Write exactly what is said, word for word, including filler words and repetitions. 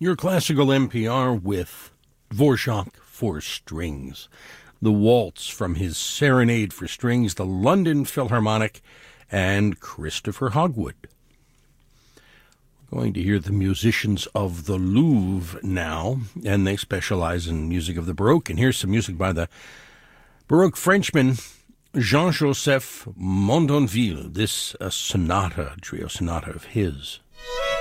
Your classical N P R with Dvorak for strings. The waltz from his Serenade for Strings, the London Philharmonic, and Christopher Hogwood. We're going to hear the musicians of the Louvre now, and they specialize in music of the Baroque. And here's some music by the Baroque Frenchman Jean-Joseph Mondonville, this a sonata, trio sonata of his.